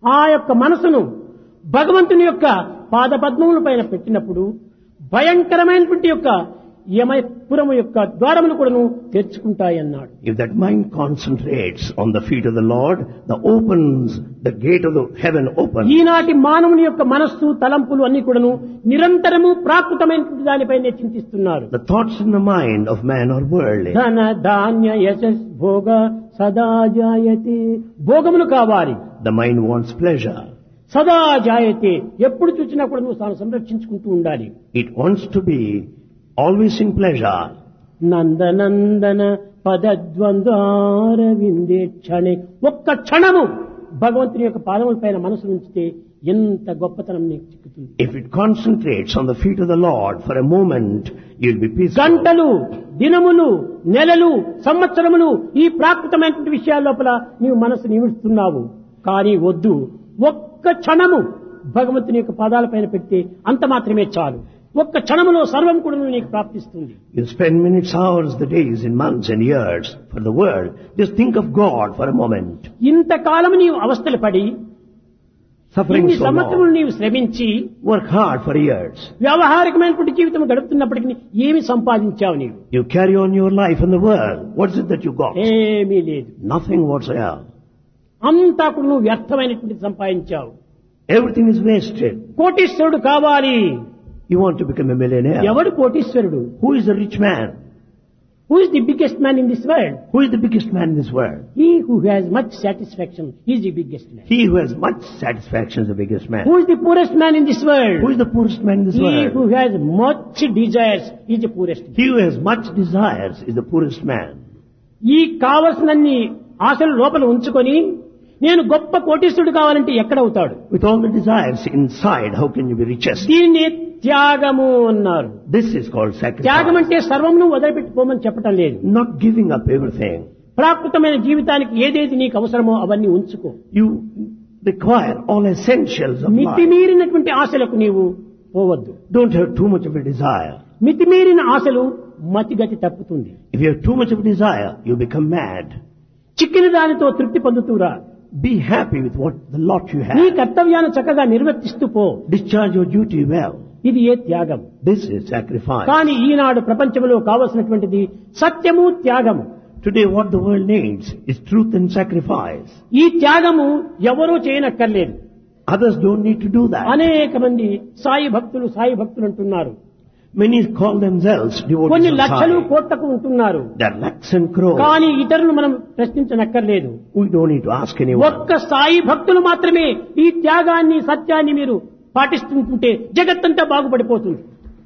ఆ యొక్క మనసును భగవంతుని యొక్క పాదపద్మముల పైన పెట్టినప్పుడు భయంకరమైనటువంటి యొక్క యమపురము యొక్క ద్వారములు కూడాను తెరుచుకుంటాయన్నాడు. If that mind concentrates on the feet of the Lord, the gate of the heaven opens. ఈనాటి మానవుని యొక్క మనస్సు తలంపులు అన్ని కూడాను నిరంతరము ప్రాకృతమైనటువంటి దానిపైనే చింతిస్తున్నారు. The thoughts in the mind of man are worldly. ధన ధాన్య యశస్ భోగ సదా జాయతే. భోగములు కావాలి. The mind wants pleasure. సదా జాయతే. ఎప్పుడు చూసినా కూడా నువ్వు తాను సంరక్షించుకుంటూ ఉండాలి. It wants to be always in pleasure. నందనందన పదద్వంద్వార విందే క్షణే. ఒక్క క్షణము భగవంతుని యొక్క పాదముల పైన మనసు ఉంచితే ఎంత గొప్పతనం నీకు చిక్కుతుంది. If it concentrates on the feet of the Lord for a moment, you'll be peaceful. గంటలు, దినములు, నెలలు, సంవత్సరములు ఈ ప్రాకృతమైనటువంటి విషయాల లోపల నీవు మనసు నిమిస్తున్నావు. కానీ వద్దు, ఒక్క క్షణము భగవంతుని యొక్క పాదాల పైన పెడితే అంత మాత్రమే చాలు. ఒక్క క్షణములో సర్వం కూడా నీకు ప్రాప్తిస్తుంది. You spend minutes, hours, the days, and months and years for the world. Just think of God for a moment. ఇంతకాలము నీవు అవస్థలు పడి, Suffering ఇన్ని so సంవత్సరములు long. నీవు శ్రమించి Work hard for years. వ్యావహారికమైనటువంటి జీవితం గడుపుతున్నప్పటికీ ఏమి సంపాదించావు నీవు? You carry on your life in the world. What is it that you got? ఏమీ లేదు. Nothing whatsoever. అంతా కూడా నువ్వు వ్యర్థమైనటువంటి సంపాదించావు. Everything is wasted. కోటీశ్వరుడు కావాలి. You want to become a millionaire. ఎవడు కోటీశ్వరుడు? Who is the rich man? Who is the biggest man in this world? Who is the biggest man in this world? He who has much satisfaction is the biggest man. He who has much satisfaction is the biggest man. Who is the poorest man in this world? Who is the poorest man in this He world? who has much desires is the poorest man. He who has much desires is the poorest man. ఈ కావలసినన్ని ఆశలు లోపల ఉంచుకొని నేను గొప్ప కోటీశ్వరుడు కావాలంటే ఎక్కడవుతాడు? With all the desires inside, how can you be richest? దీన్ని త్యాగము అన్నారు. This is called త్యాగం sacrifice. అంటే సర్వమును వదిలిపెట్టుకోమని చెప్పటం లేదు. Not giving up everything. ప్రాకృతమైన జీవితానికి ఏదేది నీకు అవసరమో అవన్నీ ఉంచుకో. You require all essentials of life. మితిమీరినటువంటి ఆశలకు నీవు పోవద్దు. Don't have too much of a desire. మితిమీరిన ఆశలు మతిగతి తప్పుతుంది. If you have too much of a desire, you become mad. చిక్కిన దానితో తృప్తి పొందుతూరా. Be happy with what the lot you నీ have. కర్తవ్యాన్ని చక్కగా నిర్వర్తిస్తూ పో. Discharge your duty well. ఇది ఏ త్యాగం. This is sacrifice. కానీ ఈనాడు ప్రపంచంలో కావలసినటువంటిది సత్యము, త్యాగము. Today what the world needs is truth and sacrifice. ఈ త్యాగము ఎవరూ చేయనక్కర్లేదు. Others don't need to do that. అనేక మంది సాయి భక్తులు అంటున్నారు. Many call themselves కొన్ని devotees of లక్షలు Sai. కోట్లకు ఉంటున్నారు. There are lakhs and crores. కానీ ఇతరులు మనం ప్రశ్నించనక్కర్లేదు. We don't need to ask anyone. ఒక్క సాయి భక్తులు మాత్రమే ఈ త్యాగాన్ని, సత్యాన్ని మీరు పాటిస్తుంటే జగత్తంతా బాగుపడిపోతుంది.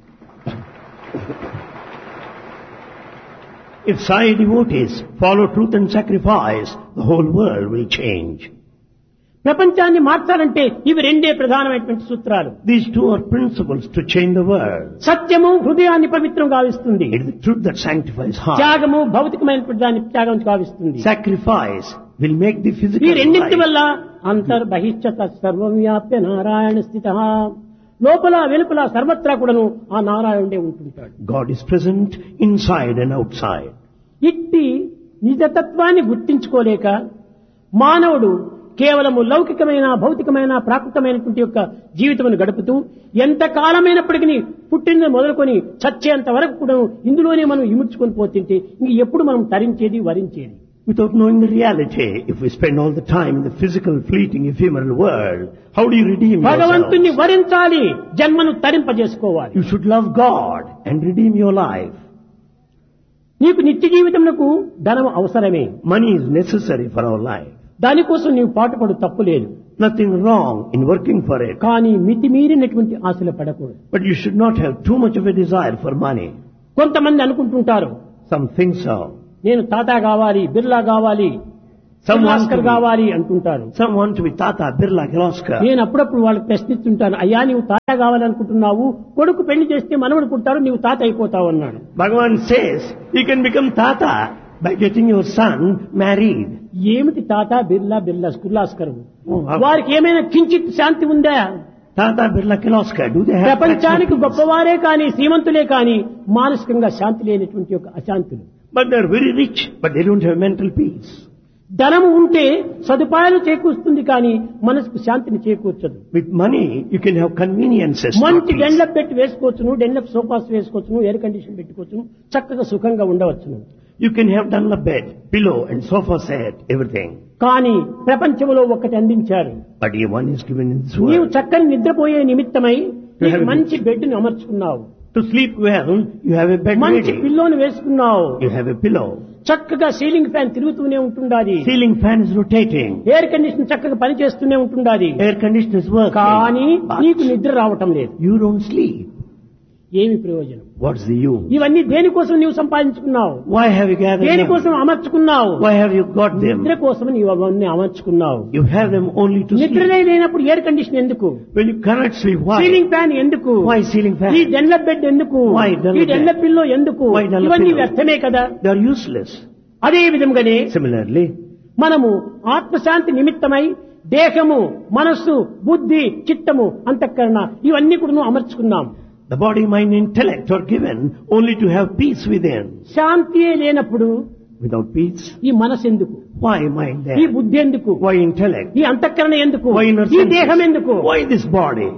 If Sai devotees follow truth and sacrifice, the whole world will change. ప్రపంచాన్ని మార్చాలంటే ఇవి రెండే ప్రధానమైనటువంటి సూత్రాలు. These two are principles to change the world. సత్యము హృదయాన్ని పవిత్రం గావిస్తుంది. It is the truth that sanctifies heart. త్యాగము భౌతికమైనటువంటి దాన్ని త్యాగం గావిస్తుంది. Sacrifice will make the ఈ physical రెండింటి life. వల్ల అంతర్బహిష్యత సర్వం వ్యాప్య నారాయణ స్థిత. లోపల వెలుపల సర్వత్రా కూడాను ఆ నారాయణుడే ఉంటుంటాడు. God is present inside and outside. ఇట్టి నిజతత్వాన్ని గుర్తించుకోలేక మానవుడు కేవలము లౌకికమైన, భౌతికమైన, ప్రాకృతమైనటువంటి యొక్క జీవితమును గడుపుతూ ఎంత కాలమైనప్పటికీ పుట్టిన మొదలుకొని చచ్చేంత వరకు కూడా ఇందులోనే మనం ఇముడ్చుకొని పోతుంటే ఇంక ఎప్పుడు మనం తరించేది, వరించేది? Without knowing the reality, if we spend all the time in the physical, fleeting, ephemeral world, how do you redeem భగవంతుణ్ణి yourself? వరించాలి, జన్మను తరింపజేసుకోవాలి. You should love God and redeem your life. నీకు నిత్య జీవితమునకు ధనం అవసరమే. Money is necessary for our life. దానికోసం నీవు పాటుపడు, తప్పులేదు. Nothing wrong in working for it. కానీ మితిమీరినటువంటి ఆశలు పడకూడదు. But you should not have too much of a desire for money. కొంతమంది అనుకుంటుంటారు, Some think so. నేను టాటా కావాలి, బిర్లా కావాలి, ఆస్కర్ కావాలి అంటుంటారు. Some want to be Tata, Birla, Kirloskar. నేను అప్పుడప్పుడు వాళ్ళకి ప్రశ్నిస్తుంటాను, అయ్యా నీవు తాత కావాలనుకుంటున్నావు, కొడుకు పెళ్లి చేస్తే మనవడు పుట్టారు, నీవు తాత అయిపోతావు అన్నాడు. Bhagavan says you can become Tata by getting your son married. ఏమిటి తాత, బిర్లా, కిర్లాస్కర్? Oh, వారికి ఏమైనా కించిత్ శాంతి ఉందా? Tata, Birla, Kirloskar, do they have ప్రపంచానికి that? గొప్పవారే కానీ, శ్రీమంతులే కానీ మానసికంగా శాంతి లేనటువంటి ఒక అశాంతులు. But they are very rich, but they don't have mental peace. ధనము ఉంటే సదుపాయాలు చేకూరుస్తుంది కానీ మనసుకు శాంతిని చేకూర్చదు. With money, you can have conveniences. not మంచి peace. డెన్లప్ పెట్టి వేసుకోవచ్చును, డెన్లప్ సోఫాస్ వేసుకోవచ్చును, ఎయిర్ కండిషన్ పెట్టుకోవచ్చును, చక్కగా సుఖంగా ఉండవచ్చును. You can have done a bed, pillow and sofa set, everything. కానీ ప్రపంచంలో ఒక్కటి అందించారు. But one is given in this నీవు world. చక్కని నిద్రపోయే నిమిత్తమై నీకు have మంచి బెడ్ని అమర్చుకున్నావు, To sleep well, you have a bed మంచి ready. పిల్లోని వేసుకున్నావు, You have a pillow. చక్కగా సీలింగ్ ఫ్యాన్ తిరుగుతూనే ఉంటుండాది, Ceiling fan is rotating. Air condition చక్కగా పనిచేస్తూనే ఉంటుండాది. Air conditioner is working. కానీ But నీకు నిద్ర రావటం లేదు. you don't sleep. ఏమి ప్రయోజనం? What's the use? ఇవన్నీ దేనికోసం నీవు సంపాదించుకున్నావు, Why have you gathered them? దేనికోసం అమర్చుకున్నావు? Why have you got them? నిద్ర కోసం నీవు అవన్నీ అమర్చుకున్నావు. You have them only to sleep. నిద్రనే లేనప్పుడు ఎయిర్ కండిషన్ ఎందుకు, When you cannot sleep, why? Ceiling fan ఎందుకు, Why ceiling fan? ఈ డెన్లప్ బెడ్ ఎందుకు, Why Dunlop ఈ డెన్లప్ పిల్లో ఎందుకు, Why Dunlop ఇవన్నీ pillow? వ్యర్థమే కదా. They are useless. అదే విధంగానే Similarly, మనము ఆత్మశాంతి నిమిత్తమై దేహము, మనస్సు, బుద్ధి, చిత్తము, అంతఃకరణ ఇవన్నీ కూడా అమర్చుకున్నాం. the body, mind, intellect are given only to have peace within. శాంతియే లేనప్పుడు Without peace, ఈ మనసు ఎందుకు, why mind ఈ there? బుద్ధి ఎందుకు, Why intellect? ఈ అంతఃకరణ ఎందుకు, Why inner ఈ senses? దేహం ఎందుకు? Why this body?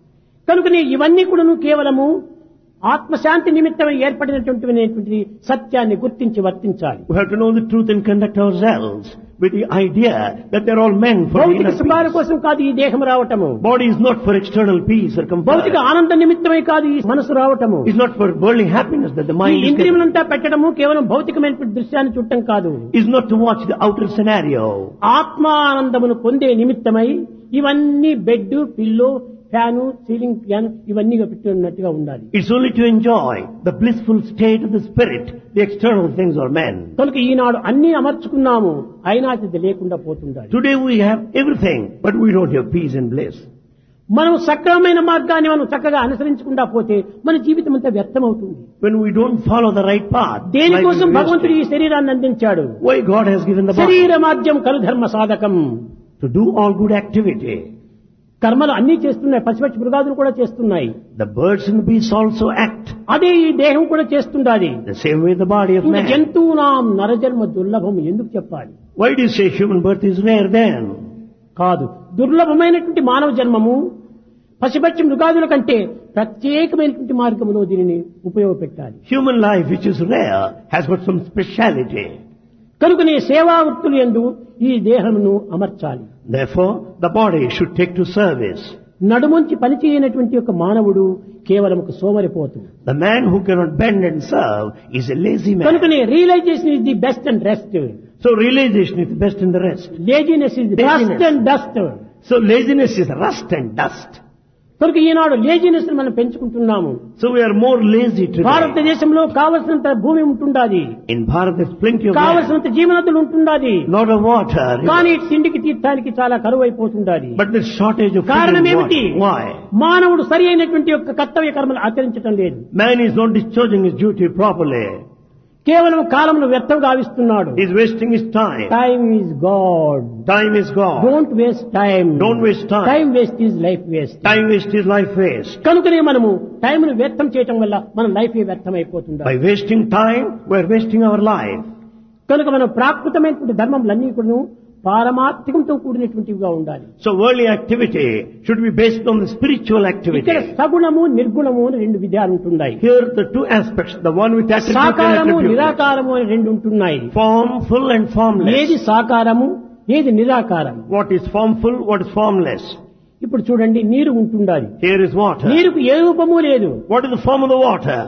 కనుకనే ఇవన్నీ కూడా కేవలము ఆత్మశాంతి నిమిత్తమై ఏర్పడినటువంటి సత్యాన్ని గుర్తించి వర్తించాలి. We have to know the truth and conduct ourselves with the idea that they're all meant for భౌతిక inner సుఖాల peace. కోసం కాదు ఈ దేహం రావటము, Body is not for external peace or భౌతిక comfort. ఆనంద నిమిత్తమై కాదు ఈ మనసు రావటము. It's not for worldly happiness that the ఈ mind is getting. ఇంద్రియములంతా పెట్టడము కేవలం భౌతికమైనటువంటి దృశ్యాన్ని చూడటం కాదు, Is not to watch the outer scenario. ఆత్మానందమును పొందే నిమిత్తమై ఇవన్నీ bed, pillow, fan, ceiling fan ఇవన్నీ పెట్టినట్టుగా ఉండాలి. It's only to enjoy the blissful state of the spirit. The external things are meant. కనుక ఈనాడు అన్ని అమర్చుకున్నాము, అయినా అది లేకుండా పోతుండాలి. Today we have everything, but we don't have peace and bliss. మనం సక్రమమైన మార్గాన్ని మనం చక్కగా అనుసరించకుండా పోతే మన జీవితం అంతా వ్యర్థమవుతుంది. When we don't follow the right path, దేనికోసం life is భగవంతుడు ఈ wasted. శరీరాన్ని అందించాడు? Why God has given the body? శరీర మాధ్యం కలు ధర్మ సాధకం. To do all good activity. కర్మలు అన్ని చేస్తున్నాయి, పశుపక్షి మృగాదులు కూడా చేస్తున్నాయి. The birds and the beasts also act. అదే ఈ దేహం కూడా చేస్తుండాలి. The same way the body of ఇంకా man. జంతువునాం నరజన్మ దుర్లభం ఎందుకు చెప్పాలి? Why do you say human birth is rare then? కాదు, దుర్లభమైనటువంటి మానవ జన్మము పశుపక్షి మృగాదుల కంటే ప్రత్యేకమైనటువంటి మార్గంలో దీనిని ఉపయోగపెట్టాలి. Human life, which is rare, has got some speciality. కనుకనే సేవా వృత్తులు యందు ఈ దేహమును అమర్చాలి. Therefore, the body should take to service. నడుముంచి పనిచేయనటువంటి ఒక మానవుడు కేవలం ఒక సోమరిపోతు. The man who cannot bend and serve is a lazy man. కనుకనే realisation is the best and rest, So realization is the best in the rest. Laziness is the rust and dust. So laziness is rust and dust. కనుక ఈనాడు laziness మనం పెంచుకుంటున్నాము. So we are more lazy today. భారతదేశంలో కావలసినంత భూమి ఉంటుండాది, In Bharat there's plenty of land, కావలసినంత జీవనదులు ఉంటుండాది, lot of water, కానీ తిండికి తీర్థానికి చాలా కరువు అయిపోతుండాది. but there's shortage of food కారణం and ఏమిటి? water. Why? మానవుడు సరి అయినటువంటి యొక్క కర్తవ్య కర్మలు ఆచరించడం లేదు. Man is not discharging his duty properly. కేవలం కాలంలో వ్యర్థం గావిస్తున్నాడు. He's wasting his time. Time is God. Time is gone. Don't waste time. Don't waste time. Time waste is life waste. Time waste is life waste. కనుకనే మనము టైంను వ్యర్థం చేయటం వల్ల మన life వ్యర్థం అయిపోతుంది. By wasting time, we're wasting our life. కనుక మనం ప్రాకృతమైనటువంటి ధర్మములన్నీ కూడా పారమార్థికంతో కూడినటువంటివిగా ఉండాలి. So worldly activity should be based on the spiritual ఇక్కడ activity. సగుణము నిర్గుణము అని రెండు విధాలు ఉంటున్నాయి. Here the two aspects, the one with attribute and సాకారము attribute. నిరాకారము అని రెండు ఉంటున్నాయి. Formful and formless. ఏది సాకారము, ఏది నిరాకారము? What is formful, what is formless? ఇప్పుడు చూడండి, నీరు ఉంటుండాలి. Here is water. నీరుకు ఏ రూపము లేదు. What is the form of the water?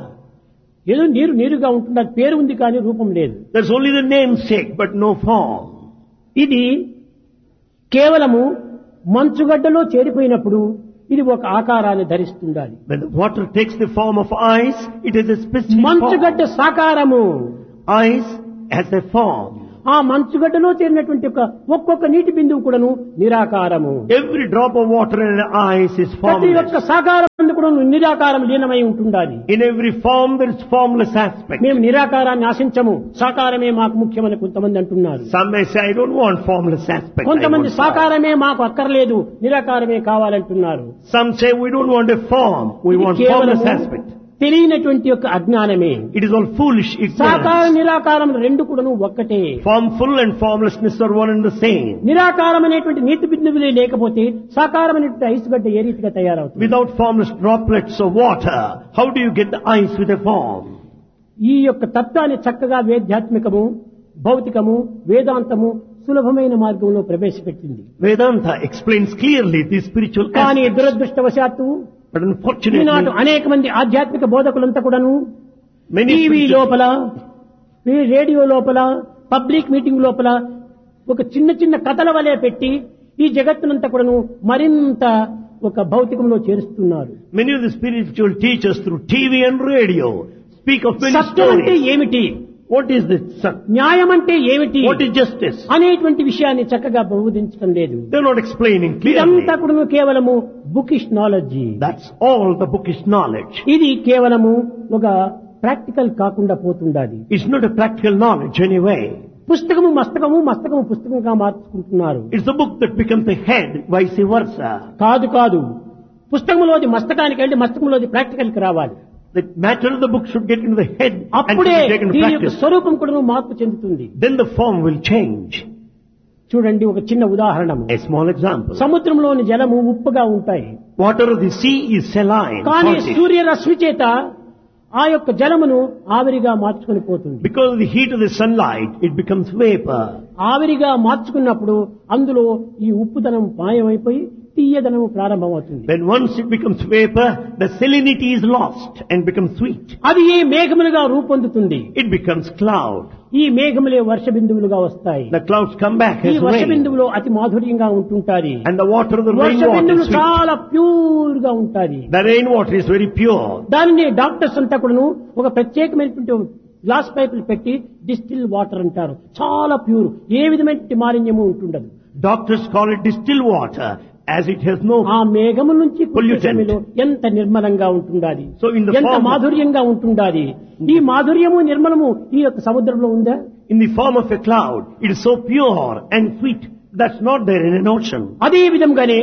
ఏదో నీరు నీరుగా ఉంటుండాలి, పేరు ఉంది కానీ రూపం లేదు. There's only the namesake, but no form. ఇది కేవలము మంచుగడ్డలో చేరిపోయినప్పుడు ఇది ఒక ఆకారాన్ని ధరిస్తుండాలి. When the water takes the form of ice, it is a specific form. మంచుగడ్డ సాకారము. Ice has a form. ఆ మంచుగడ్డలో చేరినటువంటి ఒక్కొక్క నీటి బిందువు కూడాను నిరాకారము. Every drop of water in an ice is ప్రతి ఒక్క formless. సాకారం కూడా నిరాకారం లీనమై ఉంటుండాలి. In every form there is formless aspect. మేము నిరాకారాన్ని ఆశించము, సాకారమే మాకు ముఖ్యమని కొంతమంది అంటున్నారు. Some may say, I don't want formless aspect. I కొంతమంది want form. సాకారమే మాకు అక్కర్లేదు, నిరాకారమే కావాలంటున్నారు. Some say we don't want a form, we ఇది want కేవలము formless aspect. తెలియనటువంటి యొక్క అజ్ఞానమే. It is all foolish సాకార ignorance. నిరాకారం రెండు కూడాను ఒక్కటే. Formful and formlessness are one and the same. నిరాకారం అనేటువంటి నీటి బిందువులే లేకపోతే సాకారమైనటువంటి ఐసుగడ్డ ఏ రీతిగా తయారవుతుంది? Without formless droplets of water, how do you get the ice with a form? ఈ యొక్క తత్వాన్ని చక్కగా వేదాత్మికము, భౌతికము, వేదాంతము సులభమైన మార్గంలో ప్రవేశపెట్టింది. Vedanta explains clearly these spiritual కానీ aspects. దురదృష్టవశాత్తు But unfortunately, ఈనాడు అనేక మంది ఆధ్యాత్మిక బోధకులంతా కూడాను many టీవీ spiritual- లోపల, ఈ రేడియో లోపల, పబ్లిక్ మీటింగ్ లోపల ఒక చిన్న చిన్న కథల వలె పెట్టి ఈ జగత్తునంతా కూడాను మరింత ఒక భౌతికంలో చేరుస్తున్నారు. many of the spiritual teachers through TV and radio speak of many సత్యం అంటే stories. ఏమిటి, What is this? న్యాయం అంటే ఏమిటి What is justice? అనేటువంటి విషయాన్ని చక్కగా బోధించడం లేదు. They're not explaining ఇదంతా clearly. కూడా కేవలము bookish knowledge. That's all the bookish knowledge. ఇది కేవలము ఒక ప్రాక్టికల్ కాకుండా పోతుండాలి. It's not a practical knowledge anyway. పుస్తకము మస్తకము, మస్తకము పుస్తకంగా మార్చుకుంటున్నారు. It's the book that becomes the head, vice versa. కాదు పుస్తకంలోది మస్తకానికి వెళ్ళి మస్తకంలోది ప్రాక్టికల్ కి రావాలి. The matter of the book should get into the head and should అప్పుడే be taken to దీని యొక్క practice. స్వరూపం కూడా మార్పు చెందుతుంది. Then the form will change. చూడండి ఒక చిన్న ఉదాహరణము. A small example. సముద్రంలోని జలము ఉప్పుగా ఉంటాయి. Water of the sea is saline. కానీ salty. సూర్యరశ్మి చేత ఆ యొక్క జలమును ఆవిరిగా మార్చుకొని పోతుంది. Because of the heat of the sunlight, it becomes vapor. ఆవిరిగా మార్చుకున్నప్పుడు అందులో ఈ ఉప్పుదనం మాయమైపోయి తీయదనము ప్రారంభమవుతుంది. When once it becomes vapor, the salinity is lost and becomes sweet. అది ఏ మేఘములుగా రూపొందుతుంది. It becomes cloud. ఈ మేఘములే వర్ష బిందువులుగా వస్తాయి. The clouds come back ఈ as వర్ష rain. బిందువులో అతి మాధుర్యంగా ఉంటుంటారు. And the water of the Varsha rainwater బిందువులు is sweet. చాలా ప్యూర్ గా ఉంటాయి. The rainwater is very pure. దానిని డాక్టర్స్ అంతా కూడాను ఒక ప్రత్యేకమైనటువంటి గ్లాస్ పైపులు పెట్టి డిస్టిల్ వాటర్ అంటారు. చాలా ప్యూర్, ఏ విధమైన మాలిన్యము ఉంటుండదు. Doctors call it distilled water as it has no. ఆ మేఘము నుంచి Pollutant. సమయంలో ఎంత నిర్మలంగా ఉంటుండాలి, So in the ఎంత form of- మాధుర్యంగా ఉంటుండాలి. ఈ మాధుర్యము నిర్మలము ఈ యొక్క సముద్రంలో ఉందా? In the form of a cloud, it is so pure and sweet. That's not there in an ocean. అదే విధంగానే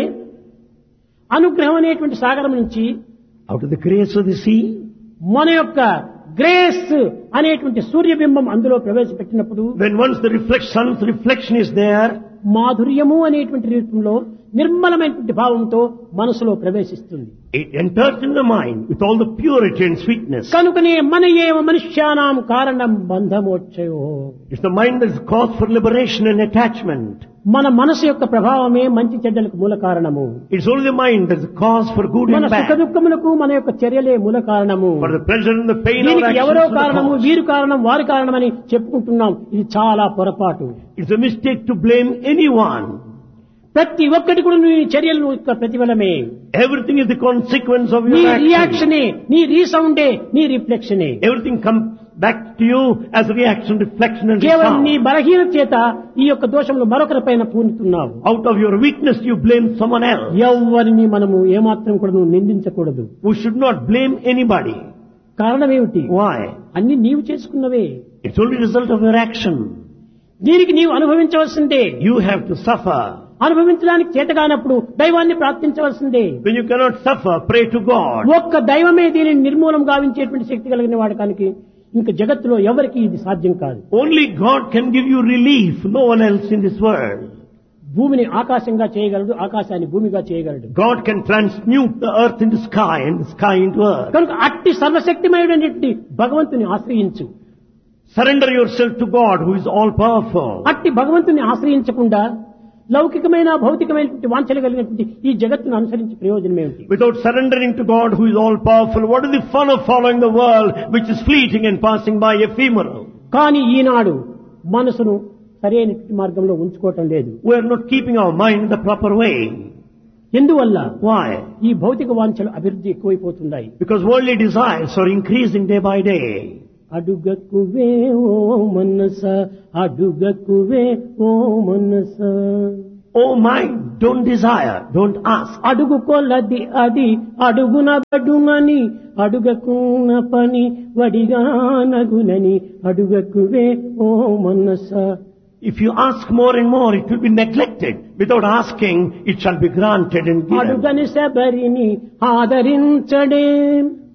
అనుగ్రహం అనేటువంటి సాగరం నుంచి Out of the grace of the sea, మన యొక్క గ్రేస్ అనేటువంటి సూర్యబింబం అందులో ప్రవేశపెట్టినప్పుడు when once the sun's reflection is there, మాధుర్యము అనేటువంటి రూపంలో నిర్మలమైనటువంటి భావంతో మనసులో ప్రవేశిస్తుంది. it enters in the mind with all the purity and sweetness. కనుకనే మన ఏవ మనుష్యానాం కారణం బంధమోక్షయో. It's the mind that is cause for liberation and attachment. మన మనసు యొక్క ప్రభావమే మంచి చెడ్డలకు మూల కారణము. It's only the mind that is cause for good మన and సుఖ bad. దుఃఖములకు మన యొక్క చర్యలే మూల కారణము. For the pleasure and the pain of దీనికి actions ఎవరో are the కారణము, cause. వీరు కారణం, వారి కారణమని చెప్పుకుంటున్నాం. ఇది చాలా పొరపాటు. It's a mistake to blame anyone. ప్రతి ఒక్కటి కూడా నీ చర్యలు యొక్క ప్రతిఫలమే. Everything is the consequence of నీ your action. రియాక్షనే, నీ రీసౌండే, నీ రిఫ్లెక్షనే. Everything comes back to you as reaction, reflection and కేవలం నీ resound. బలహీనత చేత ఈ యొక్క దోషములు మరొకరి పైన పూనుతున్నావు. Out of your weakness you blame someone else. ఎవరిని మనము ఏమాత్రం కూడా నువ్వు నిందించకూడదు. We should not blame anybody. కారణం ఏమిటి? Why? అన్ని నీవు చేసుకున్నవే. It's only result of your action. దీనికి నీవు అనుభవించవలసిందే. You have to suffer. అనుభవించడానికి చేతగానప్పుడు దైవాన్ని ప్రార్థించవలసిందే. When you cannot suffer, pray to God. ఒక్క దైవమే దీనిని నిర్మూలం గావించేటువంటి శక్తి కలిగిన వాడకానికి ఇంక జగత్తులో ఎవరికి ఇది సాధ్యం కాదు. Only God can give you relief, no one else in this world. భూమిని ఆకాశంగా చేయగలడు, ఆకాశాన్ని భూమిగా చేయగలడు. God can transmute the earth into sky and the sky into earth. కనుక అట్టి సర్వశక్తిమయుడైనటువంటి భగవంతుని ఆశ్రయించు. Surrender yourself to God who is all powerful. అట్టి భగవంతుని ఆశ్రయించకుండా లౌకికమైన భౌతికమైనటువంటి వాంఛలు కలిగినటువంటి ఈ జగత్తును అనుసరించి ప్రయోజనం ఏమిటి? Without surrendering to God who is all powerful, what is the fun of following the world which is fleeting and passing by, ephemeral? కానీ ఈనాడు మనసును సరైనటువంటి మార్గంలో ఉంచుకోవటం లేదు. We are not keeping our mind in the proper way. ఎందువల్ల? Why? ఈ భౌతిక వాంఛలు అభివృద్ధి ఎక్కువైపోతున్నాయి. Because worldly desires are increasing day by day. అడుగకువే ఓ మనస, అడుగకువే ఓ మనస. Oh mind, don't desire, don't ask. అడుగు కొలది అది అడుగున బడునని, అడుగకున్న పని వడిగానగునని, అడుగకువే ఓ మనస. If you ask more and more, it will be neglected. Without asking, it shall be granted and given. అడుగని శబరిని ఆదరించడే.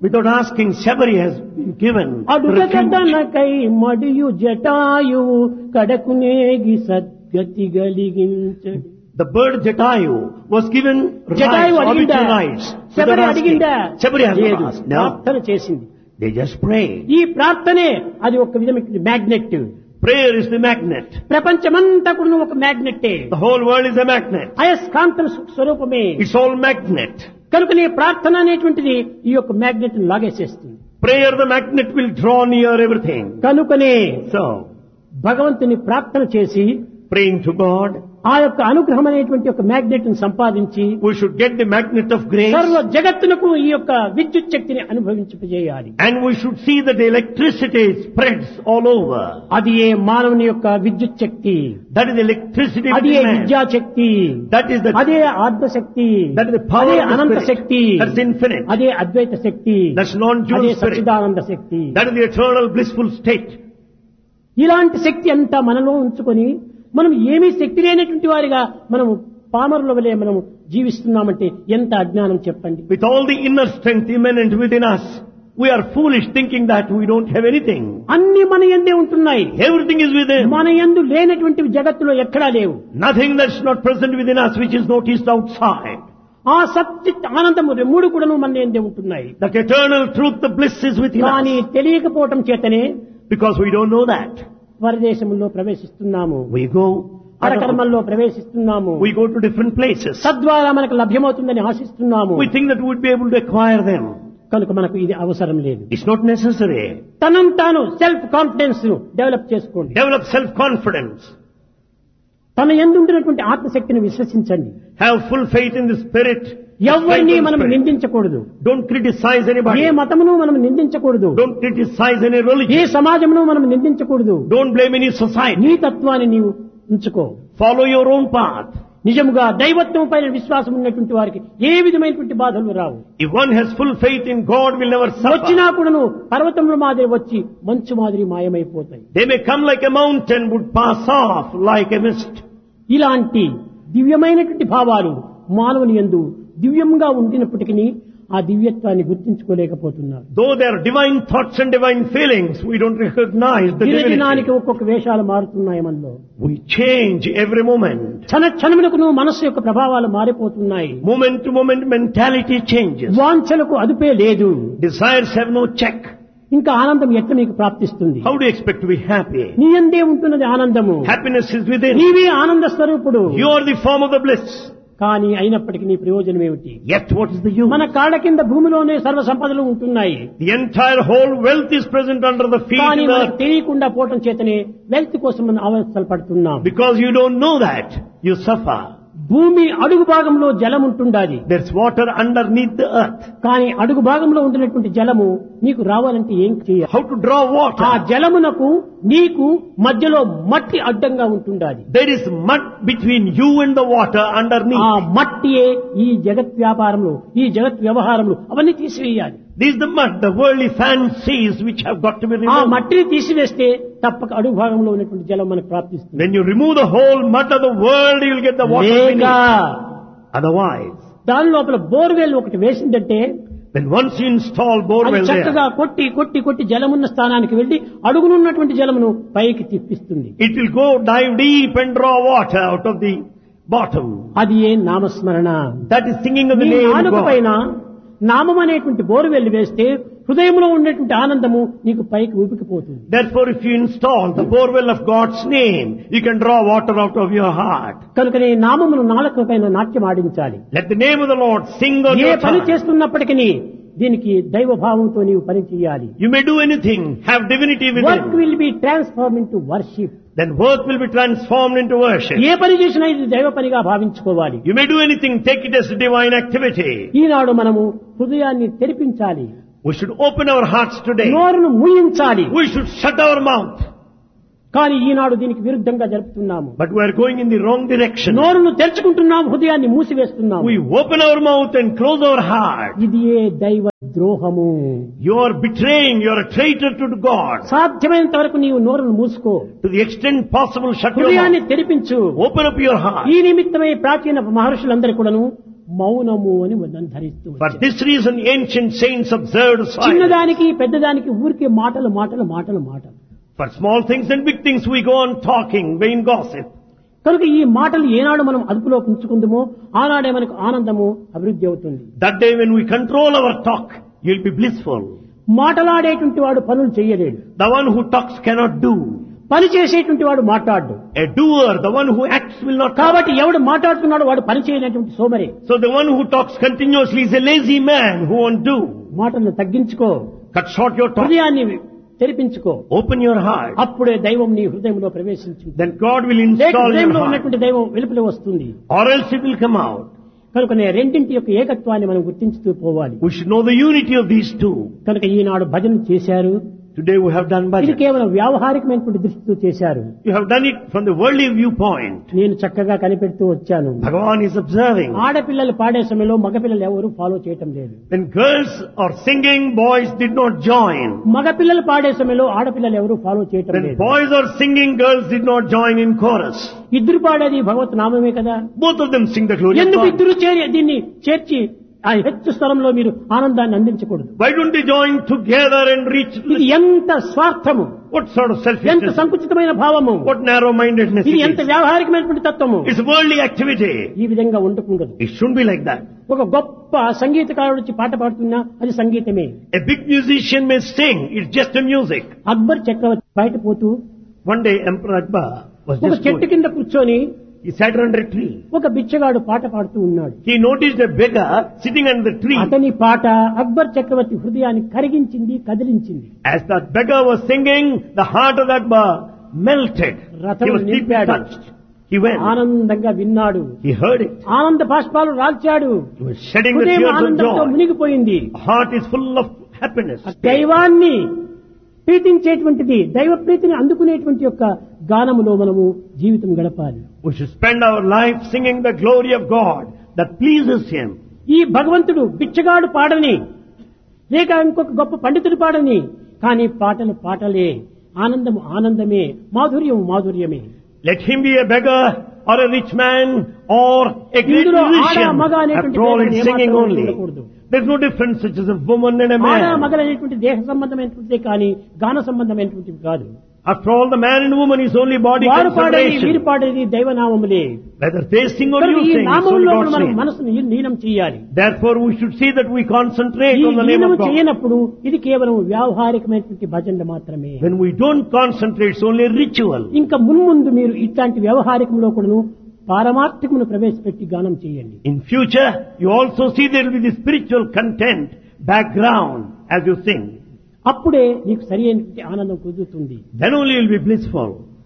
Without asking, Shabari has been given refuge. అడుగదనకై మడియు Jatayu కడకునేగి సద్గతి గలిగించడు. The bird Jatayu was given Jatayu rights, అడిగిందా? orbital rights. Sabari Without asking. అడిగిందా? Shabari has లేదు. not asked. No. ప్రార్థన చేసింది. They just prayed. ఈ ప్రార్థనే అది ఒక విధమైన magnet. Prayer is the magnet. ప్రపంచమంతా కూడా ఒక మ్యాగ్నెట్టే. The whole world is a magnet. అయస్కాంతం స్వరూపమే. It's all magnet. కనుక నీ ప్రార్థన అనేటువంటిది ఈ యొక్క magnet లాగేసేస్తుంది. Prayer, the magnet will draw near everything. కనుకనే So, భగవంతుని ప్రార్థన చేసి praying to God, ఆ యొక్క అనుగ్రహం అనేటువంటి ఒక మ్యాగ్నెట్ ని సంపాదించి we should get the magnet of grace. సర్వ జగత్తునకు ఈ యొక్క విద్యుత్ శక్తిని అనుభవించేయాలి. And we should see that the electricity spreads all over. అది ఏ మానవుని యొక్క విద్యుత్ శక్తి, That is the electricity అది ఏ within man. విద్యా శక్తి, That is the అదే ఆత్మశక్తి, That is the power అదే of the Anantha Spirit. Shakti, That's infinite. అదే అద్వైత శక్తి, That's non-dual అదే spirit. Sachchidananda Shakti. That is the eternal blissful state. ఇలాంటి శక్తి అంతా మనలో ఉంచుకొని మనం ఏమీ శక్తి లేనటువంటి వారిగా మనం పామరుల వలె మనం జీవిస్తున్నామంటే ఎంత అజ్ఞానం చెప్పండి. With all the inner strength immanent within us, we are foolish thinking that we don't have anything. అన్ని మన యందే ఉంటున్నాయి. Everything is within. మన యందు లేనటువంటి జగత్తులో ఎక్కడా లేవు. Nothing that's not present within us which is noticed outside. ఆ సచ్చిత్ ఆనందము మూడు కూడాను మన యందే ఉంటున్నాయి. That eternal truth, the bliss is within కానీ us. తెలియకపోవటం చేతనే Because we don't know that. పరదేశంలో ప్రవేశిస్తున్నాము, We go పరకర్మల్లో ప్రవేశిస్తున్నాము, We go to different places. తద్వారా మనకు లభ్యమవుతుందని ఆశిస్తున్నాము. We think that we would be able to acquire them. కనుక మనకు ఇది అవసరం లేదు. It's not necessary. తనను తాను సెల్ఫ్ కాన్ఫిడెన్స్ డెవలప్ చేసుకోండి. Develop self-confidence. తన యందు ఉండినటువంటి ఆత్మశక్తిని విశ్వసించండి. Have full faith in the Spirit. ఎవరిని Strength మనం of the Spirit. నిందించకూడదు. Don't criticize anybody. ఏ మతమును మనం నిందించకూడదు. Don't criticize any A religion. సమాజమును మనం నిందించకూడదు. Don't blame any society. నీ తత్వాన్ని నీవు ఉంచుకో. Follow your own path. నిజముగా దైవత్వం పైన విశ్వాసం ఉన్నటువంటి వారికి ఏ విధమైనటువంటి బాధలు రావు. If one has full faith in God, will never వచ్చినా suffer. కూడాను పర్వతముల మాదిరి వచ్చి మంచు మాదిరి మాయమైపోతాయి. They may come like a mountain, would pass off like a mist. ఇలాంటి దివ్యమైనటువంటి భావాలు మానవుని యందు దివ్యంగా ఉండినప్పటికీ ఆ దివ్యత్వాన్ని గుర్తించుకోలేకపోతున్నారు. Though there are divine thoughts and divine feelings, we don't recognize the దినదినానికి divinity. ఒక్కొక్క వేషాలు మారుతున్నాయి మనలో. We change every moment. క్షణములకు మనస్సు యొక్క ప్రభావాలు మారిపోతున్నాయి. Moment to moment mentality changes. వాంఛలకు అదుపే లేదు. Desires have no check. ఇంకా ఆనందం ఎట్లా మీకు ప్రాప్తిస్తుంది? How do you expect to be happy? నీ యందే ఉంటున్నది ఆనందము. Happiness is within. నీవే ఆనంద స్వరూపుడు. You are the form of the bliss. కానీ అయినప్పటికీ నీ ప్రయోజనం ఏమిటి? Yet what is the use? మన కాళ్ళ కింద భూమిలోనే సర్వ సంపదలు ఉంటున్నాయి. The entire whole wealth is present under the feet కానీ of the మనకు earth. తెలియకుండా పోవటం చేతనే వెల్త్ కోసం మనం అవస్థలు పడుతున్నాం. Because you don't know that, you suffer. భూమి అడుగు భాగంలో జలం ఉంటుండాలి. There's water underneath the earth. కానీ అడుగు భాగంలో ఉంటున్నటువంటి జలము నీకు రావాలంటే ఏం చేయాలి? How to draw ఆ water? జలమునకు నీకు మధ్యలో మట్టి అడ్డంగా ఉంటుండాలి. There is mud between you and the water ఆ underneath. మట్టియే ఈ జగత్ వ్యాపారంలో ఈ జగత్ వ్యవహారంలో అవన్నీ తీసివేయాలి. This is the mud, the worldly fancies which have got to be ఆ removed. మట్టిని తీసివేస్తే తప్పక అడుగు భాగంలో ఉన్నటువంటి జలం మనకు ప్రాప్తిస్తుంది. When you remove the whole mud of the world, you will get the water లేక beneath. Otherwise, దాని లోపల బోర్వెల్ ఒకటి వేసిందంటే when once you install అది borewell చక్కగా there, కొట్టి కొట్టి కొట్టి జలమున్న స్థానానికి వెళ్లి అడుగునున్నటువంటి జలమును పైకి తిప్పిస్తుంది. it will go dive deep and draw water out of the bottom. అది ఏ నామస్మరణ. That is singing of the నీ name of నాలుక God. పైన నామం అనేటువంటి బోరువెల్లి వేస్తే హృదయంలో ఉండేటువంటి ఆనందము నీకు పైకి ఊపికిపోతుంది. Therefore, if you install the borewell of God's name, you can draw water out of your heart. కనుక నీ నామమును నాలుక పైన నాట్యం ఆడించాలి. Let the name of the Lord sing on A your పని tongue. చేస్తున్నప్పటికీ దీనికి దైవ భావంతో నీవు పని చేయాలి. You may do anything, have divinity work within. Will be transform into worship. Then work will be transformed into worship. ఏ పని చేసినా ఇది దైవ పనిగా భావించుకోవాలి. You may do anything, take it as a divine activity. ఈనాడు మనము హృదయాన్ని తెరిపించాలి. We should open our hearts today. నోరును మూయించాలి. We should shut our mouth. కానీ ఈనాడు దీనికి విరుద్ధంగా జరుపుతున్నాము. But we are going in the wrong direction. నోరును తెరుచుకుంటున్నాము, హృదయాన్ని మూసివేస్తున్నాము. We open our mouth and close our heart. ఇది ఏ దైవ ద్రోహము. You are betraying, you are a traitor to God. సాధ్యమైనంత వరకు నీవు నోరును మూసుకో. To the extent possible, shut your హృదయాన్ని mouth. తెరిపించు. Open up your heart. ఈ నిమిత్తమై ప్రాచీన మహర్షులందరూ కూడాను మౌనము అని నన్ను ధరిస్తూ For వచ్చారు. this reason, ancient saints observed silence. చిన్నదానికి పెద్దదానికి ఊరికే మాటలు. For small things and big things, we go on talking, vain gossip. కనుక ఈ మాటలు ఏనాడు మనం అదుపులో ఉంచుకుందామో ఆనాడే మనకు ఆనందము అభివృద్ధి అవుతుంది. That day when we control our talk, you'll be blissful. మాటలాడేటువంటి వాడు పనులు చేయలేడు. The one who talks cannot do. పని చేసేటువంటి వాడు మాట్లాడు. A doer, the one who acts, will not talk. కాబట్టి ఎవడు మాట్లాడుతున్నాడు వాడు పని చేయనటువంటి సోమరే. So the one who talks continuously is a lazy man who won't do. మాటలను తగ్గించుకో, Cut short your talk. హృదయాన్ని తెరిపించుకో. Open your heart. అప్పుడే దైవం నీ హృదయంలో ప్రవేశించింది. Then God will లేక install your హృదయంలో heart. ఉన్నటువంటి దైవం వెలుపల వస్తుంది. Or else it will come out. కనుక రెండింటి యొక్క ఏకత్వాన్ని మనం గుర్తించుతూ పోవాలి. We should know the unity of these two. కనుక ఈనాడు భజన చేశారు. Today we have done ఇది bhajan. కేవలం వ్యావహారికమైనటువంటి దృష్టితో చేశారు. You have done it from the worldly viewpoint. నేను చక్కగా కనిపెడుతూ వచ్చాను. Bhagavan is observing. ఆడపిల్లలు పాడే సమయంలో మగపిల్లలు ఎవరు ఫాలో చేయటం లేదు. When girls are singing, boys did not join. మగపిల్లలు పాడే సమయంలో ఆడపిల్లలు ఎవరు ఫాలో చేయటం When లేదు. boys are singing, girls did not join in chorus. ఇద్దరు పాడేది భగవత్ నామమే కదా. Both of them sing the glory of ఎందుకు God. ఇద్దరు దీన్ని చేర్చి ఆ హెచ్చు స్థలంలో మీరు ఆనందాన్ని అందించకూడదు. Why don't they join together and reach ఇది the... ఎంత స్వార్థము, What sort of ఎంత selfishness? సంకుచితమైన భావము, What narrow-mindedness ఇది it ఎంత is? వ్యావహారికమైనటువంటి తత్వము. It's worldly activity. ఈ విధంగా ఉండకూడదు. It shouldn't be like that. ఒక గొప్ప సంగీతకారుడు వచ్చి పాట పాడుతున్నా అది సంగీతమే. A big musician may sing. It's just a music. Akbar చక్రవర్తి బయట పోతూ One day Emperor Akbar was ఒక just చెట్టు going. కింద కూర్చొని He sat under a tree. ఒక బిచ్చగాడు పాట పాడుతూ ఉన్నాడు. He noticed a beggar sitting under the tree. అతని పాట అక్బర్ చక్రవర్తి హృదయాన్ని కరిగించింది, కదిలించింది. As that beggar was singing, the heart of Akbar melted. He was deeply touched. He went. ఆనందంగా విన్నాడు. He heard it. ఆనంద బాష్పాలు రాల్చాడు. He was shedding the హృదయం tears of ఆనందంతో joy. మునిగిపోయింది. Heart is full of happiness. దైవాన్ని ప్రీతించేటువంటిది, దైవ ప్రీతిని అందుకునేటువంటి యొక్క గానములో మనము జీవితం గడపాలి. We should spend our life singing the glory of God that pleases Him. ఈ భగవంతుడు బిచ్చగాడు పాడని, లేక ఇంకొక గొప్ప పండితుడు పాడని, కానీ పాటలు పాటలే, ఆనందము ఆనందమే, మాధుర్యం మాధుర్యమే. Let him be a beggar or a rich man or a great ఇందులో ఆడ musician. మగ అనేటువంటి After all, భేదం it's singing ఏమాత్రం only. ఉండకూడదు. There's no difference such as a woman and a ఆడ man. మగలనేటువంటి దేహ సంబంధమైనటువంటిదే కానీ గాన సంబంధమైనటువంటివి కాదు. After all, the man and woman is only body వారు పాడేది వీరు concentration. పాడేది దైవనామములే. Whether they sing or కనుక you ఈ sing, it's only నామంలో God's మనం name. మనసును లీనం చేయాలి. Therefore, we should see that we concentrate ఈ on the name లీనం of God. చేయనప్పుడు ఇది కేవలం వ్యావహారికమైనటువంటి భజనలు మాత్రమే. When we don't concentrate, it's only ritual. ఇంకా మున్ముందు మీరు ఇట్లాంటి వ్యవహారికంలో కూడాను పారమార్థికమును ప్రవేశపెట్టి గానం చేయండి. In future, you also see there will be the spiritual content, background, as you sing. అప్పుడే నీకు సరి అయినటువంటి ఆనందం కుదురుతుంది. Then only you'll be blissful.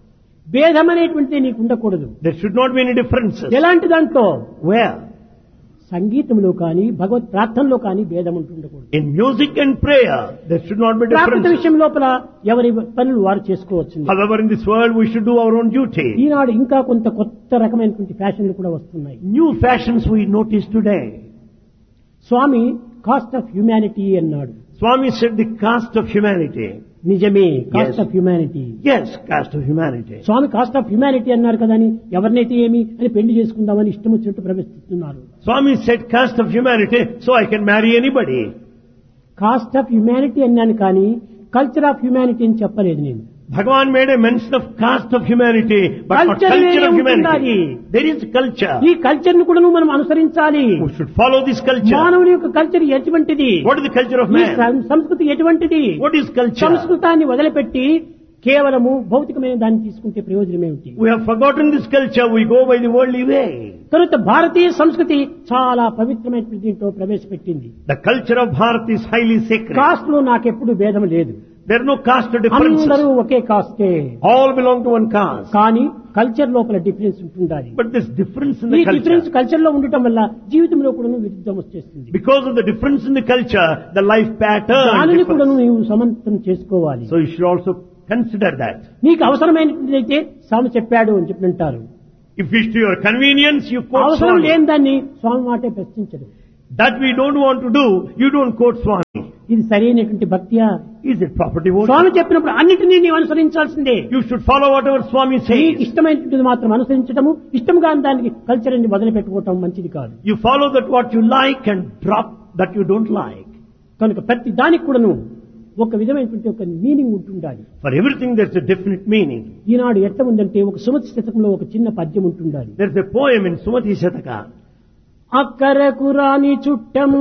భేదం అనేటువంటిది నీకు ఉండకూడదు. There should not be any differences. ఎలాంటి దాంట్లో Where? సంగీతంలో కానీ భగవత్ ప్రార్థనలో కానీ భేదం ఉంటుండకూడదు. In music and prayer, there should not be Prakrit differences. విషయం లోపల ఎవరి పనులు వారు చేసుకోవచ్చు. However, in this world, we should do our own duty. ఈనాడు ఇంకా కొంత కొత్త రకమైనటువంటి ఫ్యాషన్లు కూడా వస్తున్నాయి. New fashions we notice today. Swamy cost of humanity అన్నాడు. Swami said the caste of humanity. నిజమే, cost Yes. Of humanity. Yes, caste of humanity. Swamy cost of humanity అన్నారు కదా అని ఎవరినైతే ఏమి అని పెళ్లి చేసుకుందామని ఇష్టం వచ్చినట్టు ప్రవేశిస్తున్నారు. Swami said caste of humanity, so I can marry anybody. Cost of humanity అన్నాను కానీ కల్చర్ ఆఫ్ హ్యూమానిటీ అని చెప్పలేదు నేను. Bhagavan made a mention of caste of humanity, but not Culture culture of A humanity. ఉంటున్నది? There is culture. ఈ culture ను కూడా మనం అనుసరించాలి. We should follow this culture. మానవుని యొక్క కల్చర్ ఎటువంటిది, What is the culture of ఈ man? సంస్కృతి ఎటువంటిది, What is culture? సంస్కృతాన్ని వదిలిపెట్టి కేవలము భౌతికమైన దాన్ని తీసుకుంటే ప్రయోజనం ఏమిటి? We have forgotten this culture. We go by the worldly way. కనుక భారతీయ సంస్కృతి చాలా పవిత్రమైన దీంట్లో ప్రవేశపెట్టింది. The culture of Bharat is highly sacred. Cost లో నాకెప్పుడు భేదం లేదు. There are no caste differences. అందరూ ఒకే కాస్టే, All belong to one caste. కానీ కల్చర్ లోపల డిఫరెన్స్ ఉంటుండాలి. But there's difference in ఈ the డిఫరెన్స్ culture. కల్చర్ లో ఉండటం వల్ల జీవితంలో కూడా విరుద్ధం వచ్చేస్తుంది. Because of the difference in the culture, the life pattern దానిని కూడా differs. నీవు సమంతం చేసుకోవాలి. So you should also consider that. నీకు అవసరమైనట్లయితే స్వామి చెప్పాడు అని చెప్పి అంటారు. If it's to your convenience, you quote అవసరం Swami. లేని దాన్ని స్వామి మాటే ప్రశ్నించడు. That we don't want to do, you don't quote Swami. ఇది సరైనటువంటి భక్తియా? Is it proper devotion? స్వామి చెప్పినప్పుడు అన్నిటినీ నీవు అనుసరించాల్సిందే. You should follow whatever Swami నీకు says. ఇష్టమైనటువంటిది మాత్రం అనుసరించడము, ఇష్టంగా దానికి కల్చర్ అని వదిలిపెట్టుకోవటం మంచిది కాదు. You follow that what you like and drop that you don't like. కనుక ప్రతి దానికి కూడాను ఒక విధమైనటువంటి ఒక మీనింగ్ ఉంటుండాలి. For everything there's a definite meaning. ఈనాడు ఎట్లా ఉందంటే ఒక సుమతి శతకంలో ఒక చిన్న పద్యం ఉంటుండాలి. There's a poem in Sumati Shataka. అక్కరకు రాని చుట్టము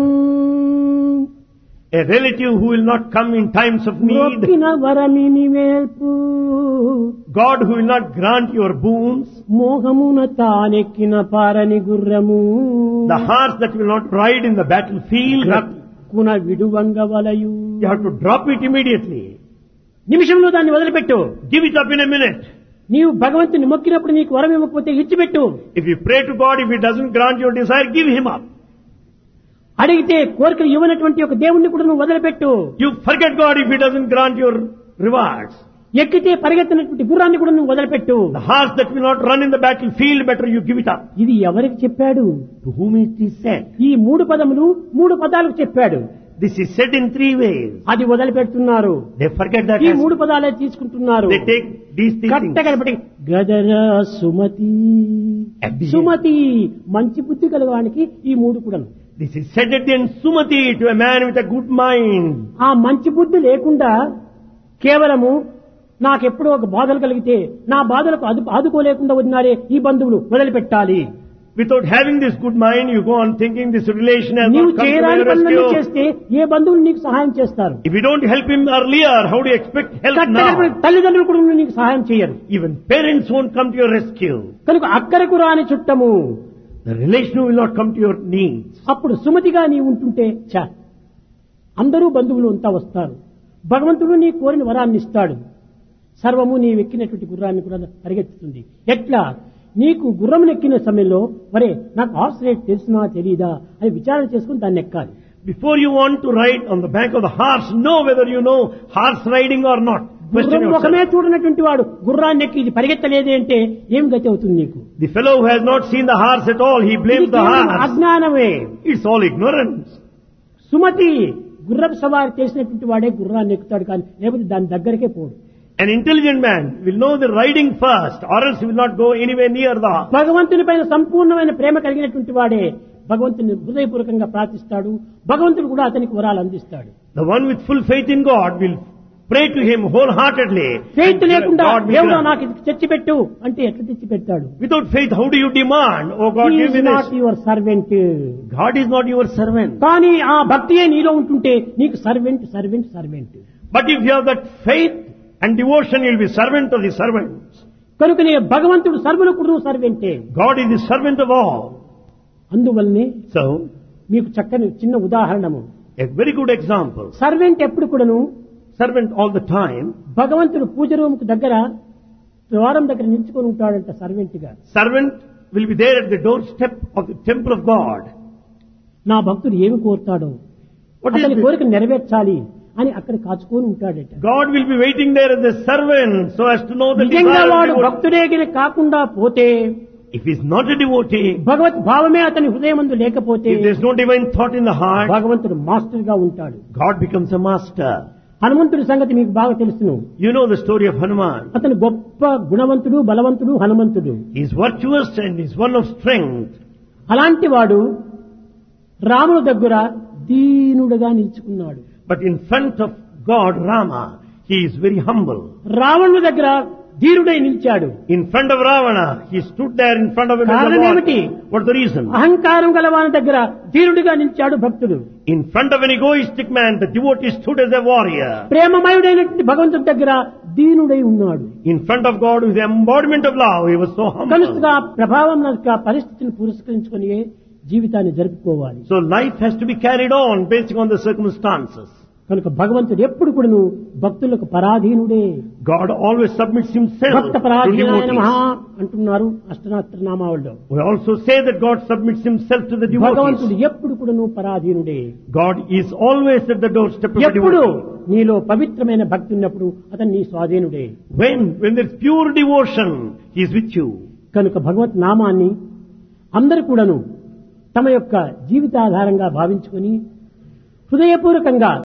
A relative who will not come in times of need. మొక్కిన వరమిని వేల్పు God who will not grant your boons. మోహమున తానెక్కిన పారని గుర్రము The horse that will not ride in the battlefield. రక్కున విడువంగ వలయు. You have to drop it immediately. నిమిషంలో దాన్ని వదిలిపెట్టు. Give it up in a minute. నీవు భగవంతుని మొక్కినప్పుడు నీకు వరం ఇవ్వకపోతే ఇచ్చిపెట్టు. If you pray to God, if He doesn't grant your desire, give Him up. అడిగితే కోరికలు ఇవ్వనటువంటి ఒక దేవుణ్ణి కూడా నువ్వు వదిలిపెట్టు. You forget God if He doesn't grant your rewards. ఎక్కితే పరిగెత్తినటువంటి గుర్రాన్ని కూడా నువ్వు వదిలిపెట్టు. The horse that will not run in the battlefield, better you give it up. ఇది ఎవరికి చెప్పాడు? To whom it is said? ఈ మూడు పదములు మూడు పదాలకు చెప్పాడు. This is said in three ways. అది వదిలిపెడుతున్నారు. They forget that. ఈ మూడు పదాలే తీసుకుంటున్నారు. They take these things. కట్టగలపటి గదరా సుమతి సుమతి మంచి బుద్ధి కలవానికి ఈ మూడు కూడా. This is said at the end, Sumati, to a man with a good mind. ఆ మంచి బుద్ధి లేకుండా కేవలము నాకెప్పుడో ఒక బాధలు కలిగితే నా బాధలకు ఆదుకోలేకుండా ఉన్నారే ఈ బంధువులు వదిలిపెట్టాలి. Without having this good mind, you go on thinking this relation has నీవు not come to చేయరాని my పనులన్నీ rescue. చేస్తే ఏ బంధువులు నీకు సహాయం చేస్తారు? If you don't help him earlier, how do you expect help కట్టగలపటి now? తల్లిదండ్రులు కూడా నీకు సహాయం చేయరు. Even parents won't come to your rescue. కనుక అక్కరకు రాని చుట్టము The relation will not come to your needs. అప్పుడు సుమతిగా నీవు ఉంటుంటే అందరూ బంధువులు అంతా వస్తారు. భగవంతుడు నీ కోరిన వరాన్ని ఇస్తాడు. సర్వము నీ ఎక్కినటువంటి గుర్రాన్ని కూడా పరిగెత్తుతుంది. ఎట్లా? నీకు గుర్రం ఎక్కిన సమయంలో మరే నాకు హార్స్ రేట్ తెలిసినా తెలీదా అని విచారణ చేసుకుని దాన్ని ఎక్కాలి. Before you want to ride on the back of the horse, know whether you know horse riding or not. Question గుర్రం ముఖమే yourself. చూడనటువంటి వాడు గుర్రాన్ని ఎక్కి ఇది పరిగెత్తలేదే అంటే ఏం గతి అవుతుంది నీకు? The fellow who has not seen the horse at all, he blames the horse. అజ్ఞానమే. It's all ignorance. సుమతి గుర్రపు సవారి చేసినటువంటి వాడే గుర్రాన్ని ఎక్కుతాడు, కానీ లేకపోతే దాని దగ్గరకే పోడు. An intelligent man will know the riding first, or else he will not go anywhere near the horse. భగవంతుని పైన సంపూర్ణమైన ప్రేమ కలిగినటువంటి వాడే భగవంతుని హృదయపూర్వకంగా ప్రార్థిస్తాడు. భగవంతుడు కూడా అతనికి వరాలు అందిస్తాడు. The one with full faith in God will pray to Him wholeheartedly. Faith లేకుండా God will దేవుడు grant. నాకు ఇది తెచ్చిపెట్టు అంటే ఎట్లా తెచ్చి పెడతాడు? Without faith, how do you demand? Oh God, He give is me not this. your servant. God is not your servant. కానీ ఆ భక్తియే నీలో ఉంటుంటే నీకు servant servant servant. But if you have that faith and devotion, you will be servant of the servants. కనుకనే భగవంతుడు సర్వులకు సర్వెంటే. God is the servant of all. అందువల్లనే So, మీకు చక్కని చిన్న ఉదాహరణము. a very good example. Servant ఎప్పుడు కూడాను Servant all the time. భగవంతుడు పూజ రూముకు దగ్గర ద్వారం దగ్గర నిల్చుకొని ఉంటాడంట సర్వెంట్ గా. Servant will be there at the doorstep of the temple of God. నా భక్తుడు ఏమి కోరుతాడో What is అతని this? కోరిక నెరవేర్చాలి అని అక్కడ కాచుకొని ఉంటాడట. God will be waiting there as a servant so as to know the నిజంగా desire of వాడు the devotee. భక్తుడేగిన కాకుండా పోతే, If he is not a devotee, భగవత్ భావమే అతని హృదయమందు లేకపోతే if there is no divine thought in the heart, భగవంతుడు master గా ఉంటాడు. God becomes a master. హనుమంతుడి సంగతి మీకు బాగా తెలుసును. You know the story of Hanuman. అతను గొప్ప గుణవంతుడు, బలవంతుడు హనుమంతుడు. He is virtuous and is one of strength. అలాంటి వాడు రాముని దగ్గర దీనుడుగా నిల్చుకున్నాడు. But in front of God, Rama, he is very humble. రావణుని దగ్గర ధీరుడై నిలిచాడు. In front of Ravana, he stood there in front of him. as a కారణం warrior. ఏమిటి? What's the reason? అహంకారం గలవాని దగ్గర ధీరుడిగా నిలిచాడు భక్తుడు. In front of an egoistic man, the devotee stood as a warrior. ప్రేమమయుడైనటువంటి భగవంతుడి దగ్గర దీనుడై ఉన్నాడు. In front of God, with the embodiment of love, he was so humble. కలుసుగా ప్రభావం యొక్క పరిస్థితిని పురస్కరించుకొని జీవితాన్ని జరుపుకోవాలి. So life has to be carried on based on the circumstances. కనుక భగవంతుడు ఎప్పుడు కూడాను భక్తులకు పరాధీనుడే. God always submits himself Bhakta to పరాధీనాయ నమః devotees. అంటున్నారు అష్టనాత్ర నామావళిలో. We also say that God submits himself to the భగవంతుడు devotees. ఎప్పుడు కూడాను పరాధీనుడే. God is always at the doorstep of the ఎప్పుడు devotee. నీలో పవిత్రమైన భక్తి ఉన్నప్పుడు అతను నీ స్వాధీనుడే. When there is pure devotion, he is with you. కనుక భగవత్ నామాన్ని అందరూ కూడాను తమ యొక్క జీవితాధారంగా భావించుకొని హృదయపూర్వకంగా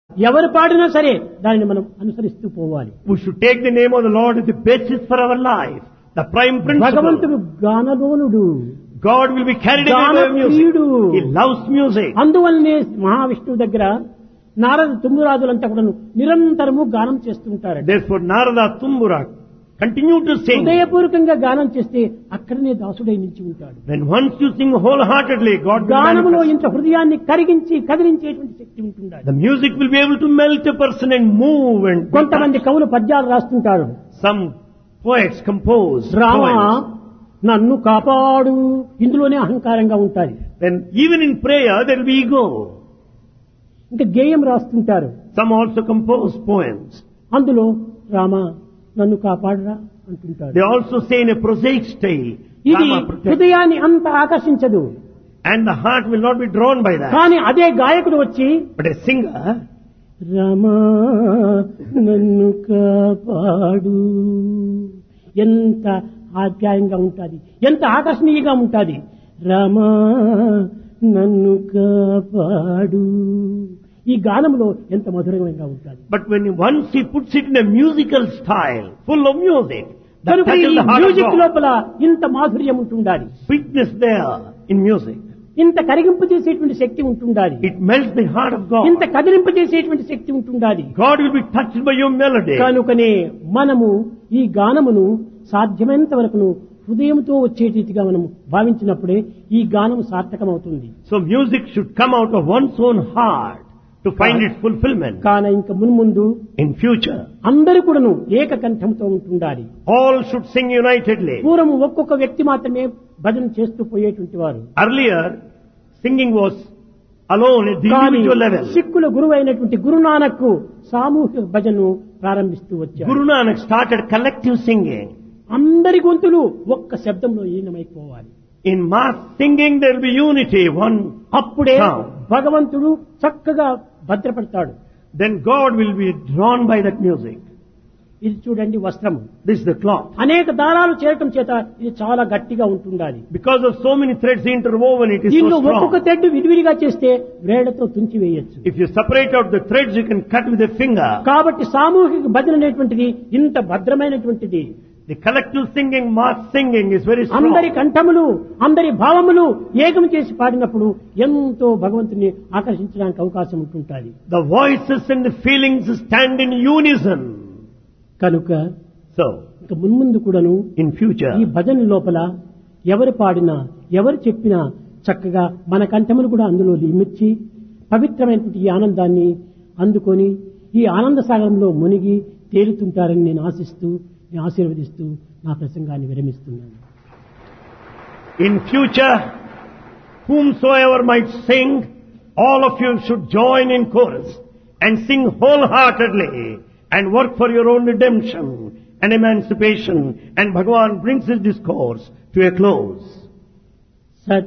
ఎవరు పాడినా సరే దానిని మనం అనుసరిస్తూ పోవాలి. We should take the name of the Lord as the basis for our life, the prime principle. భగవంతుడు గానలోనుడు, God will be carried away by music. He loves music. అందువల్లనే మహావిష్ణువు దగ్గర నారద తుమ్మురాజులంతా కూడా నిరంతరము గానం చేస్తుంటారు. Therefore Narada Tumbura continue to sing. హృదయపూర్వకంగా గానం చేస్తే అక్కడనే దాసుడై నిలిచి ఉంటాడు. When once you sing wholeheartedly, God will గానములో manifest. ఇంత హృదయాన్ని కరిగించి కదిలించేటువంటి శక్తి ఉంటుంది. The music will be able to melt a person and move and కొంతమంది కవులు పద్యాలు రాస్తుంటారు. some poets compose Rama poems. నన్ను కాపాడు, ఇందులోనే అహంకారంగా ఉంటాయి. Then even in prayer there will be ego. ఇంకా గేయం రాస్తుంటారు. Some also compose poems. అందులో రామా నన్ను కాపాడరా అంటుంటారు. They also say in a prosaic style, ఇది Rama protect. హృదయాన్ని అంత ఆకర్షించదు. And the heart will not be drawn by that. కానీ అదే గాయకుడు వచ్చి But a singer, రమా నన్ను కాపాడు, ఎంత ఆప్యాయంగా ఉంటుంది, ఎంత ఆకర్షణీయంగా ఉంటుంది. రమా నన్ను కాపాడు, ఈ గానంలో ఎంత మధురంగా ఉంటుంది. but when once he puts it in a musical style, full of music, that కనుక ఈ touches the heart of music God. లోపల ఇంత మాధుర్యం ఉంటుండాలి, Sweetness there in music. ఇంత కరిగింపు చేసేటువంటి శక్తి ఉంటుండాలి, It melts the heart of God. ఇంత కదిలింపు చేసేటువంటి శక్తి ఉంటుండాలి. God will be touched by your melody. కనుకనే మనము ఈ గానమును సాధ్యమైనంత వరకును హృదయంతో వచ్చే రీతిగా మనం భావించినప్పుడే ఈ గానం సార్థకమవుతుంది. So music should come out of one's own heart to find its fulfillment. కాన ఇంకా మున్ముందు In future, అందరూ కూడాను ఏకకంఠంతో ఉంటుండాలి. all should sing unitedly. పూర్వం ఒక్కొక్క వ్యక్తి మాత్రమే భజన చేస్తూ పోయేటువంటి వారు. Earlier, singing was alone at the కానీ individual level. సిక్కుల గురువు అయినటువంటి గురునానక్ సామూహిక భజనను ప్రారంభిస్తూ వచ్చారు. Guru Nanak started collective singing. అందరి గొంతులు ఒక్క శబ్దంలో ఈనమైపోవాలి. In mass singing there will be unity, one అప్పుడే sound. భగవంతుడు చక్కగా భద్రపడతాడు. Then God will be drawn by that music. ఇది చూడండి వస్త్రము, This is the cloth. అనేక దారాలు చేరటం చేత ఇది చాలా గట్టిగా ఉంటుండాలి. Because of so many threads interwoven, it is దీనిలో so ఒక్కొక్క strong. తెడ్డు విడివిడిగా చేస్తే వేళ్లతో తుంచి వేయొచ్చు. If you separate out the threads, you can cut with a finger. కాబట్టి సామూహిక భజన అనేటువంటిది ఇంత భద్రమైనటువంటిది. The collective singing, mass singing is very అందరి strong. కంఠములు అందరి భావములు ఏకం చేసి పాడినప్పుడు ఎంతో భగవంతుని ఆకర్షించడానికి అవకాశం ఉంటుంటుంది. The voices and the feelings stand in unison. కనుక So, ఇక మున్ముందు కూడాను in future, ఈ భజన లోపల ఎవరు పాడినా ఎవరు చెప్పినా చక్కగా మన కంఠములు కూడా అందులో ఇమిడ్చి పవిత్రమైనటువంటి ఈ ఆనందాన్ని అందుకొని ఈ ఆనంద సాగరంలో మునిగి తేలుతుంటారని నేను ఆశిస్తూ ఆశీర్వదిస్తూ నా ప్రసంగాన్ని విరమిస్తున్నాను. in future, whomsoever might sing, all of you should join in chorus and sing wholeheartedly and work for your own redemption and emancipation. And Bhagavan brings his discourse to a close.